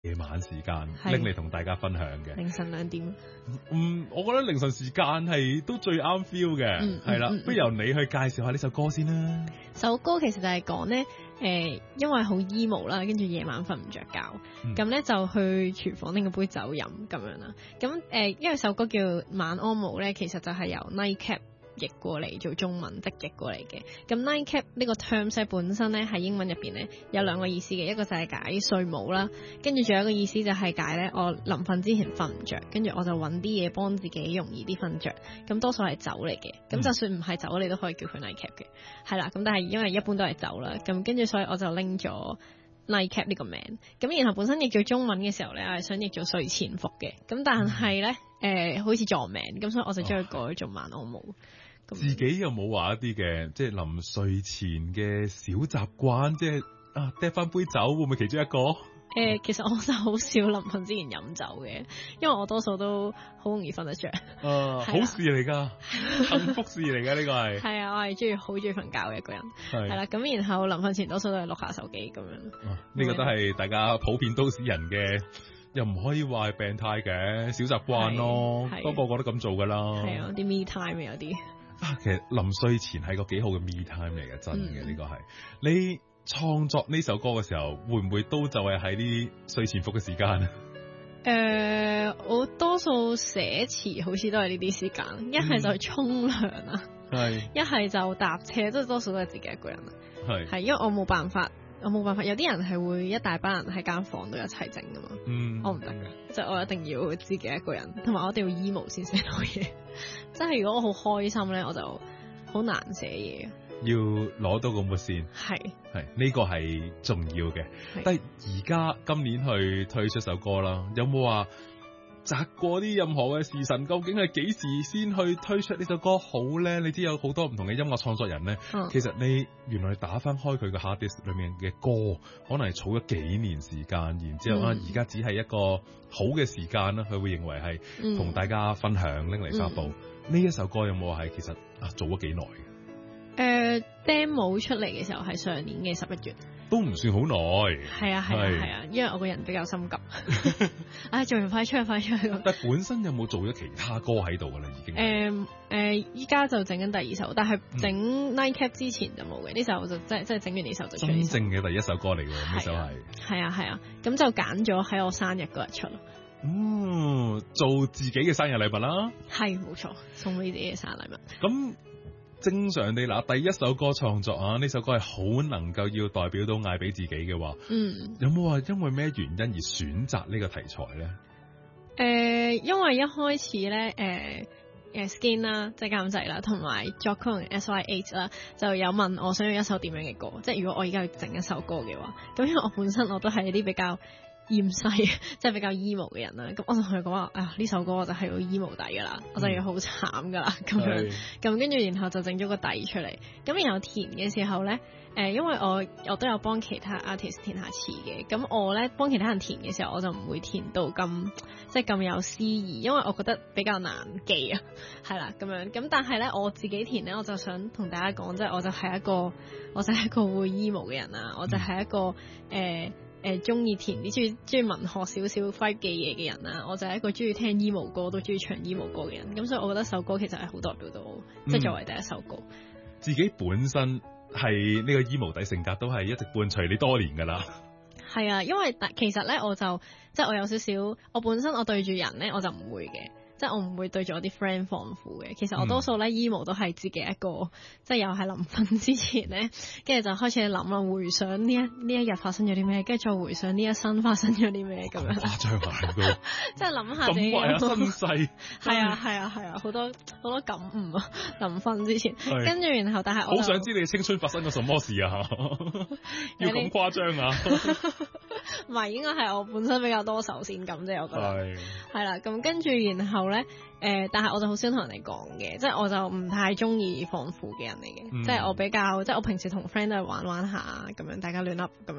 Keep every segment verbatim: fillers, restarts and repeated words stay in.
夜晚時間拎嚟同大家分享嘅。 凌晨兩點。 嗯，我覺得凌晨時間係都最啱 feel 嘅，係啦、嗯嗯。不如由你去介紹下呢首歌先啦。 首歌其實就係講咧，誒、呃，因為好 emo 啦，跟住夜晚瞓唔着覺，咁咧、嗯、就去廚房拎個杯酒飲咁樣啦。咁誒、呃，因為首歌叫晚安舞咧，其實就係由 Nightcap譯過嚟做中文，直譯過嚟嘅。咁 Nightcap 呢個 terms 本身咧喺英文入邊咧有兩個意思嘅，一個就係解睡帽啦，跟住仲有一個意思就係解咧我臨瞓之前瞓唔着，跟住我就揾啲嘢幫自己容易啲瞓着。咁多數係酒嚟嘅，咁、嗯、就算唔係酒，你都可以叫佢 Nightcap 嘅，係啦。咁但係因為一般都係酒啦，咁跟住所以我就拎咗 Nightcap 呢個名。咁然後本身譯做中文嘅時候咧，我係想譯做睡前服嘅，咁但係咧誒好似撞名，咁所以我就將佢改咗做晚安舞。 自己有冇話一啲嘅，即係臨睡前嘅小習慣，即係啊，嗒翻杯酒會唔會其中一個？誒、 呃，其實我就好少臨瞓之前飲酒嘅，因為我多數都好容易瞓得着。誒、 啊，好事嚟㗎，幸福事嚟㗎呢個係。係啊，我係中意好中意瞓覺嘅一個人。係啦，咁然後臨瞓前多數都係碌下手機咁樣。呢、 啊呢個都係大家普遍都市人嘅。又唔可以話係病態嘅小習慣咯，都個個都咁做㗎啦。 係啊，啲 me time 有啲。 啊，其實臨睡前係個幾好嘅 me time 嚟嘅，真嘅呢、嗯、個係。你創作呢首歌嘅時候，會唔會都就係喺啲睡前服嘅時間啊？ 誒、呃，我多數寫詞好似都係呢啲時間，一係就沖涼啊，係、嗯，一係就搭車，即係多數都係自己一個人啊。係，係因為我冇辦法。我冇辦法，有啲人係會一大班人喺間房度一齊整噶嘛，嗯、我唔得噶，即係我一定要自己一個人，同埋我一定要 emo 先寫到嘢。即係如果我好開心咧，我就好難寫嘢。 要攞到個 mood 先，係係呢個係重要嘅。但係而家今年去推出首歌啦，有冇話擇過啲任何嘅時辰，究竟係幾時先去推出呢首歌好咧？你知有好多唔同嘅音樂創作人咧、嗯，其實你原來打翻開佢個 hard disk 裏面嘅歌，可能係儲咗幾年時間，然之後啊，而家只係一個好嘅時間啦，佢會認為係同大家分享拎嚟發布。呢、嗯、一首歌有冇係其實啊做咗幾耐嘅？ 誒、呃、demo 出嚟嘅時候係上年嘅十一月， 都唔算好耐。 係啊係啊係啊，啊，因為我個人比較心急。唉，做完快出去快出去。 但本身有冇做咗其他歌喺度噶啦？已經。誒、 呃、誒，依、呃、家就整緊第二首，但係整 Nightcap 之前就冇嘅。呢、嗯、首就即係即係整完呢首就出。真正嘅第一首歌嚟嘅呢首係。係啊係啊，咁、啊、就揀咗喺我生日嗰日出咯。 嗯，做自己嘅生日禮物啦。 係冇錯，送俾自己嘅生日禮物。 咁。正常地嗱，第一首歌創作啊，呢首歌係好能夠要代表到嗌俾自己嘅話，嗯，有冇話因為咩原因而選擇呢個題材咧？誒、 呃，因為一開始咧，誒、呃、誒 Skin 啦，即係監製啦，同埋作曲人 S Y Eight 啦，就有問我想要一首點樣嘅歌，即係如果我而家要整一首歌嘅話，咁因為我本身我都係一啲比較厭世，即係比較 emo 嘅人啦，咁我就同佢講話，啊呢首歌我就係要 emo 底噶啦，嗯、我就要好慘噶啦，咁樣，咁跟住然後就整咗個底出嚟，咁然後填嘅時候咧，誒、呃，因為我我都有幫其他 artist 填下詞嘅，咁我咧幫其他人填嘅時候，我就唔會填到咁即係咁有詩意，因為我覺得比較難記啊，係啦，咁樣，咁但係咧我自己填咧，我就想同大家講，即係我就係一個，我就係一個會 emo 嘅人啊，我就係一個誒。呃誒中意填啲中意中意文學少少 vibe 嘅嘢嘅人啦，我就係一個中意聽 emo 歌都中意唱 emo 歌嘅人，咁所以我覺得首歌其實係好代表到我，即、嗯、係作為第一首歌。 自己本身係呢個 emo 底性格都係一直伴隨你多年㗎啦。 係啊，因為其實咧我就即係我有少少，我本身我對住人咧我就唔會嘅。即係我唔會對住我啲 friend 放負嘅，其實我多數咧 emo 都係自己一個，嗯、即係又係臨瞓之前咧，跟住就開始諗啦，回想呢一呢一日發生咗啲咩，跟住再回想呢一生發生咗啲咩咁樣。 誇張啊！都即係諗下你咁身世。 係啊係啊係啊，好多好多感悟啊！臨瞓之前，跟住然後但係我好想知你青春發生咗什麼事啊！要咁誇張啊？ 唔係，應該係我本身比較多愁善感啫，我覺得係係啦。咁跟住然後咧，誒、呃，但係我就好少同人哋講嘅，即係我就唔太中意放負嘅人嚟嘅，即係我比較，即係我平時同 friend 都係玩玩下咁樣，大家亂噏咁樣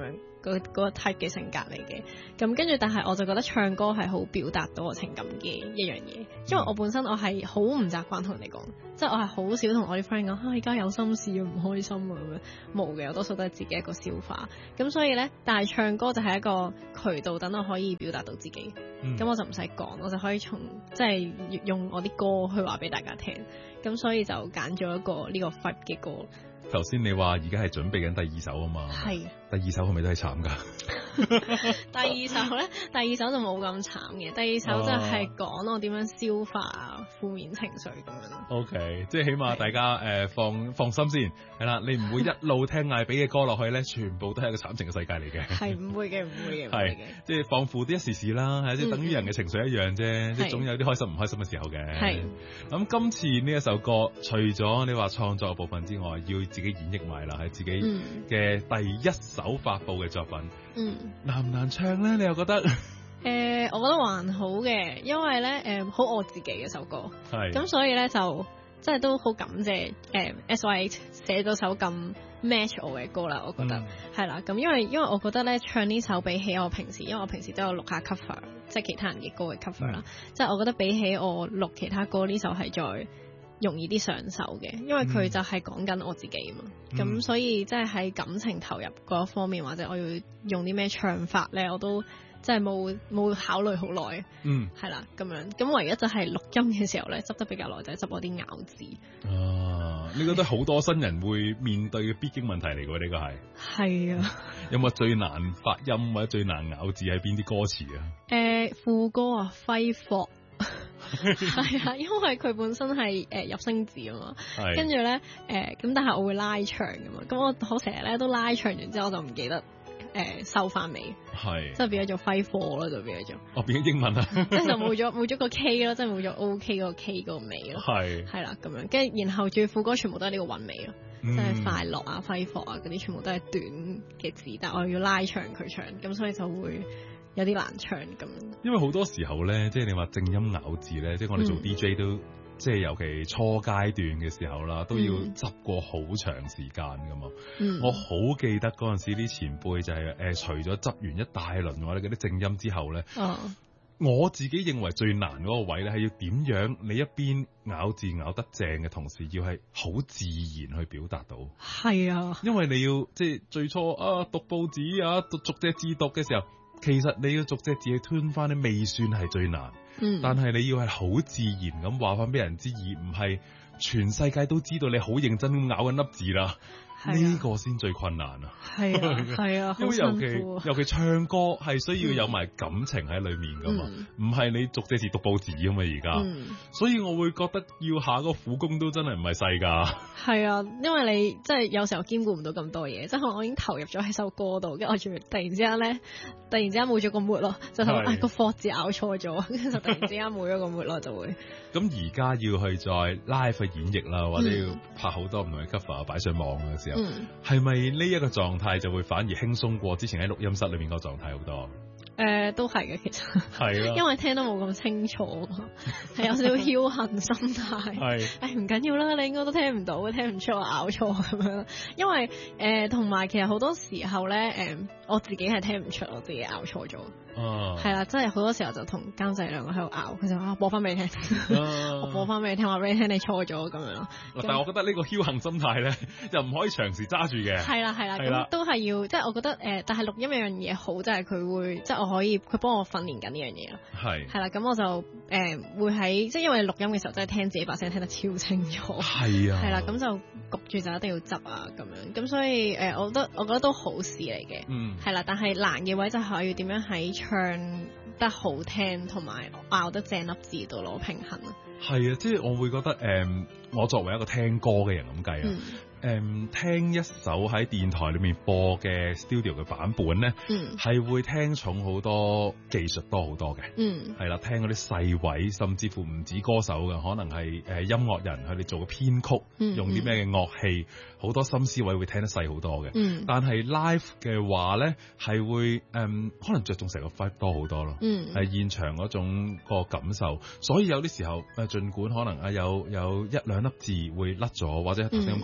嗰嗰個 type 嘅性格嚟嘅。咁跟住，但係我就覺得唱歌係好表達到我情感嘅一樣嘢，因為我本身我係好唔習慣同人哋講，即係我係好少同我啲 friend 講，啊而家有心事啊，唔開心啊咁樣，冇嘅，我多數都係自己一個消化。咁所以咧，但係唱歌就係一個渠道，等我可以表達到自己。咁、嗯、我就唔使講，我就可以從即係用我啲歌去話俾大家聽。咁所以就揀咗一個呢個 vibe 嘅歌。 頭先你話而家係準備緊第二首啊嘛，係第二首係咪都係慘噶？ 第二首咧，第二首就冇咁慘嘅，第二首就係講我點樣消化負面情緒咁樣咯。O K， 即係起碼大家誒、呃、放放心先，係啦，你唔會一路聽艾比嘅歌落去咧，全部都係一個慘情嘅世界嚟嘅。係唔會嘅，唔會嘅，係即係放負啲一時時啦，係即係等於人嘅情緒一樣啫、嗯，即係總有啲開心唔開心嘅時候嘅。係咁今次呢一首歌，除咗你話創作嘅部分之外，要自己演繹埋啦，係自己嘅第一首發佈嘅作品。嗯，難唔難唱咧？你又覺得？誒、 呃，我覺得還好嘅，因為咧，誒、呃，好我自己嘅首歌，係咁，所以咧就即係都好感謝誒、呃、S Y Eight 寫咗首咁 match 我嘅歌啦。我覺得係啦，咁、嗯、因為因為我覺得咧唱呢首比起我平時，因為我平時都有錄下 cover， 即係其他人嘅歌嘅 cover 啦、嗯，即係我覺得比起我錄其他歌呢首係再容易啲上手嘅，因為佢就係講緊我自己嘛，咁、嗯、所以即係喺感情投入嗰一方面，或者我要用啲咩唱法咧，我都即係冇冇考慮好耐，嗯，係啦咁樣，咁唯一就係錄音嘅時候咧，執得比較耐就係執我啲咬字。啊，呢個都好多新人會面對嘅必經問題嚟嘅，呢個係係啊。有冇最難發音或者最難咬字係邊啲歌詞啊？誒、呃，副歌啊，揮霍。係啊，因為佢本身係誒、呃、入聲字啊嘛，跟住咧誒咁，但係我會拉長噶嘛，咁我好成日咧都拉長完之後我就唔記得誒、呃、收翻尾，係即係變咗做揮霍咯，就變咗做哦變咗英文啊，即係就冇咗冇咗個 K 咯，即係冇咗 OK 嗰個 K 個尾咯，係係啦咁樣，跟住然後最副歌全部都係呢個韻尾咯，即、嗯、係快樂啊揮霍啊嗰啲全部都係短嘅字，但我要拉長佢唱，咁所以就會有啲難唱咁。因為好多時候咧，即係你話正音咬字咧，即係我哋做 D J 都，嗯、即係尤其初階段嘅時候啦，都要執過好長時間噶嘛。嗯、我好記得嗰陣時啲前輩就係、是、誒、呃，除咗執完一大輪我哋嗰啲正音之後咧，哦，我自己認為最難嗰個位咧係要點樣你一邊咬字咬得正嘅同時，要係好自然去表達到。係啊，因為你要即係最初啊讀報紙啊讀逐隻字讀嘅時候。其實你要逐隻字去吞翻咧，未算係最難。嗯，但係你要係好自然咁話翻俾人知，而唔係全世界都知道你好認真咁咬緊粒字啦。呢、啊這個先最困難啊！係啊，係啊，因為尤其尤其唱歌係需要有埋感情喺裏面噶嘛，唔、嗯、係你逐隻字讀報紙啊嘛而家、嗯，所以我會覺得要下個苦功都真係唔係細噶。係啊，因為你即係有時候兼顧唔到咁多嘢，即係我已經投入咗喺首歌度，跟住我仲突然之間咧，突然之間冇咗個 mood 咯，就係啊個霍字咬錯咗，跟住就突然之間冇咗個 mood 咯，就會。咁而家要去再 live 去演繹啦，或者要拍好多唔同嘅 cover 擺上網嘅時候。係咪呢一個狀態就會反而輕鬆過之前喺錄音室裏面個狀態好多？誒、呃，都係嘅，其實係啦，因為聽得冇咁清楚，係有少少僥倖心態。係誒，唔緊要啦，你應該都聽唔到，聽唔出我咬錯咁樣。因為誒，同、呃、埋其實好多時候咧，誒、呃，我自己係聽唔出我自己咬錯咗。哦，係啦，真係好多時候就同監製兩個喺度拗，佢就話播翻俾你聽，啊、我播翻俾你聽，話俾你聽你錯咗咁樣咯。但係我覺得呢個僥倖心態咧，又唔可以長時揸住嘅。係啦係啦，咁都係要，即係我覺得誒、呃，但係錄音有樣嘢好，就係佢會，即係我可以，佢幫我訓練緊呢樣嘢咯。係係啦，咁我就誒、呃、會喺，即係因為錄音嘅時候真係聽自己把聲聽得超清楚。係啊，係啦，咁就焗住就一定要執啊咁樣，咁所以誒、呃，我覺得我覺得都好事嚟嘅。嗯，係啦，但係難嘅位就係要點樣喺唱得好聽同埋咬得正粒字度攞平衡啊。係啊，即係我會覺得誒、嗯，我作為一個聽歌嘅人咁計啊。嗯誒、嗯，聽一首喺電台裏面播嘅 studio 嘅版本咧，係、嗯、會聽重好多技術多好多嘅，係、嗯、啦，聽嗰啲細位，甚至乎唔止歌手嘅，可能係誒、呃、音樂人佢哋做嘅編曲，嗯、用啲咩嘅樂器，好多心思位會聽得細好多嘅、嗯。但係 live 嘅話咧，係會誒、嗯、可能着重成個 vibe 多好多咯，係、嗯、現場嗰種個感受。所以有啲時候誒，儘管可能啊有有一兩粒字會甩咗，或者頭先咁講未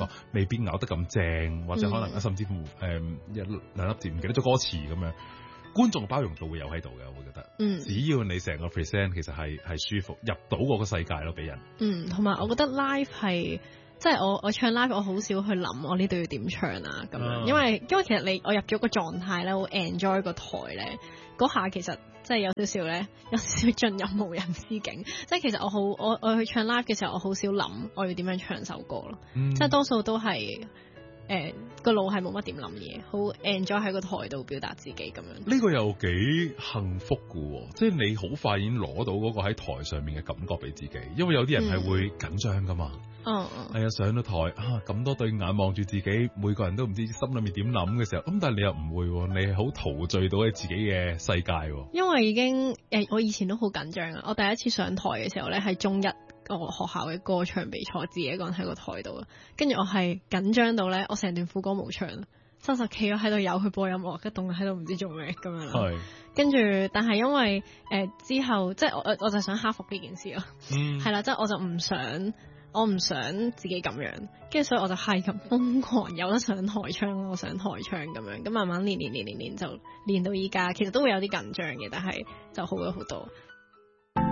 必咬得咁正，或者可能甚至乎誒一兩粒字唔記得咗歌詞咁樣。觀眾包容度會有喺度嘅，我覺得。嗯，只要你成個 present 其實係係舒服，入到嗰個世界咯，俾人。 嗯，同埋我覺得 live 係，即係我我唱 live 我好少去諗我呢度要點唱啊咁樣，啊、因為因為其實你我入咗個狀態咧，好 enjoy 個台咧，嗰下其實即係有少少咧，有少少進入無人之境。即係其實我好我我去唱 live 嘅時候，我好少諗我要點樣唱首歌咯。嗯、即係多數都係。誒個腦係冇乜點諗嘢，好 enjoy 喺個台度表達自己咁樣。 呢個又幾幸福㗎喎，即係你好快已經攞到嗰個喺台上面嘅感覺俾自己，因為有啲人係會緊張㗎嘛。嗯嗯。係啊，上到台啊咁多對眼望住自己，每個人都唔知心裏面點諗嘅時候，咁但係你又唔會喎，你係好陶醉到喺自己嘅世界喎。因為已經誒，我以前都好緊張啊！我第一次上台嘅時候咧，係中一。我學校嘅歌唱比賽，自己一個人喺個台度，跟住我係緊張到咧，我成段副歌冇唱，真實企咗喺度有佢播音樂，跟住喺度唔知做咩咁樣。係，跟住但係因為誒、呃、之後，即係我我就想克服呢件事咯。嗯，係啦，即係我就唔想，我唔想自己咁樣，跟住所以我就係咁瘋狂有得上台唱，我上台唱咁樣，咁慢慢練練練練練就練到依家，其實都會有啲緊張嘅，但係就好咗好多。